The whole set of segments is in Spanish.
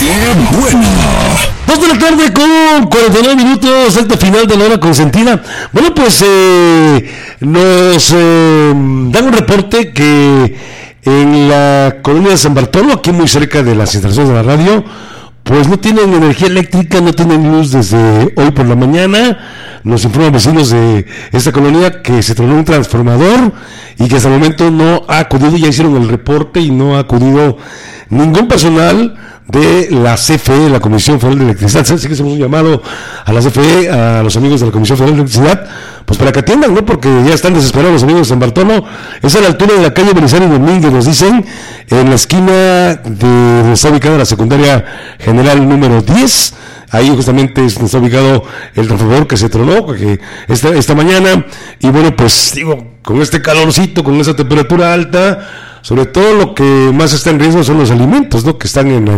¡Qué buena! 2 de la tarde con 49 minutos, acta final de la hora consentida. Bueno, pues nos dan un reporte que en la colonia de San Bartolo, aquí muy cerca de las instalaciones de la radio, pues no tienen energía eléctrica, no tienen luz desde hoy por la mañana. Nos informan vecinos de esta colonia que se tronó un transformador y que hasta el momento no ha acudido, ya hicieron el reporte y no ha acudido ningún personal de la CFE, la Comisión Federal de Electricidad. Así que hacemos un llamado a la CFE, a los amigos de la Comisión Federal de Electricidad, pues para que atiendan, ¿no? Porque ya están desesperados los amigos de San Bartolo. Es a la altura de la calle Belisario Domínguez, nos dicen, en la esquina de donde está ubicada la secundaria general número 10. Ahí justamente es donde está ubicado el transformador que se tronó que esta mañana. Y bueno, pues digo, con este calorcito, con esa temperatura alta, sobre todo lo que más está en riesgo son los alimentos, ¿no? Que están en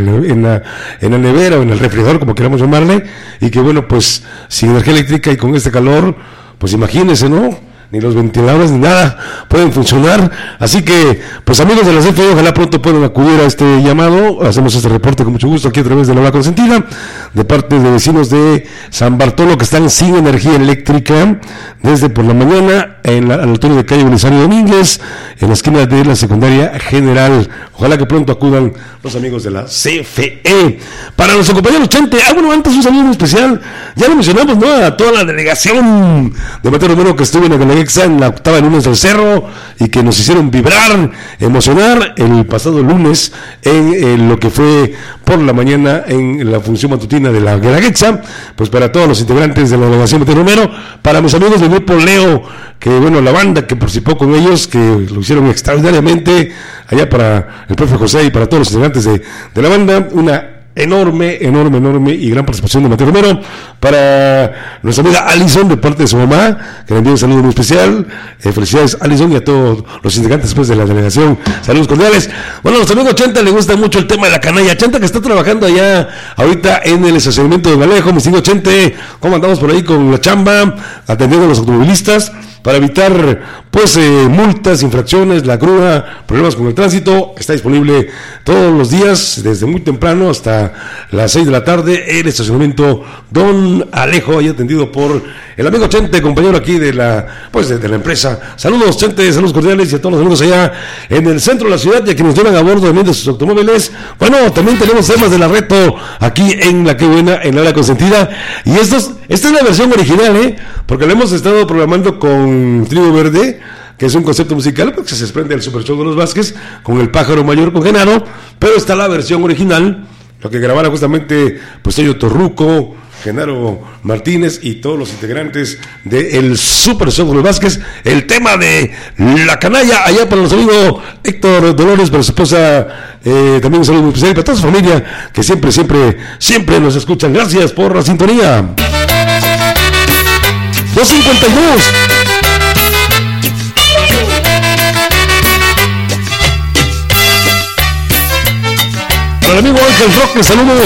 la nevera o en el refrigerador, como queramos llamarle, y que bueno, pues sin energía eléctrica y con este calor, pues imagínense, ¿no? Ni los ventiladores ni nada pueden funcionar. Así que, pues amigos de la CFE, ojalá pronto puedan acudir a este llamado. Hacemos este reporte con mucho gusto aquí a través de la hora consentida, de parte de vecinos de San Bartolo que están sin energía eléctrica desde por la mañana a la altura de calle Belisario Domínguez, en la esquina de la secundaria general. Ojalá que pronto acudan los amigos de la CFE. Para nuestro compañero Chente, bueno, antes un saludo muy especial, ya lo mencionamos, ¿no? A toda la delegación de Mateo Romero que estuvo en la en la octava lunes del Cerro y que nos hicieron vibrar, emocionar el pasado lunes en lo que fue por la mañana en la función matutina de la Guelaguetza. Pues para todos los integrantes de la delegación Mateo Romero, para mis amigos del grupo Leo, que bueno, la banda que participó con ellos, que lo hicieron extraordinariamente, allá para el profe José y para todos los integrantes de la banda, una enorme y gran participación de Mateo Romero. Para nuestra amiga Alison, de parte de su mamá, que le envió un saludo muy especial. Felicidades, Alison, y a todos los integrantes después de la delegación. Saludos cordiales. Bueno, a nuestro amigo Chanta le gusta mucho el tema de la canalla. Chanta, que está trabajando allá ahorita en el estacionamiento de Vallejo. Mi amigo Chente, ¿cómo andamos por ahí con la chamba? Atendiendo a los automovilistas para evitar pues multas, infracciones, la grúa, problemas con el tránsito. Está disponible todos los días desde muy temprano hasta las 6 de la tarde el estacionamiento Don Alejo, ahí atendido por el amigo Chente, compañero aquí de la empresa. Saludos Chente, saludos cordiales y a todos los amigos allá en el centro de la ciudad y a quienes llevan a bordo también de sus automóviles. Bueno, también tenemos temas de la reto aquí en la que buena, en la hora consentida, y esta es la versión original, porque lo hemos estado programando con Trigo Verde, que es un concepto musical porque se desprende del Super Show de los Vázquez con el Pájaro Mayor con Genaro, pero está la versión original, lo que grabara justamente pues Toyo Torruco, Genaro Martínez y todos los integrantes del Super Show de los Vázquez, el tema de la canalla, allá para nuestro amigo Héctor Dolores, para su esposa, también un saludo muy especial, y para toda su familia que siempre nos escuchan. Gracias por la sintonía. 252. Para el amigo Ángel Roque, saludos.